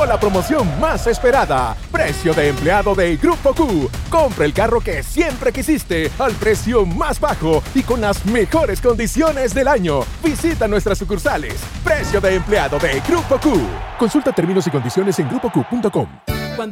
llegó la promoción más esperada. Precio de empleado de Grupo Q. Compra el carro que siempre quisiste al precio más bajo y con las mejores condiciones del año. Visita nuestras sucursales. Precio de empleado de Grupo Q. Consulta términos y condiciones en grupoq.com.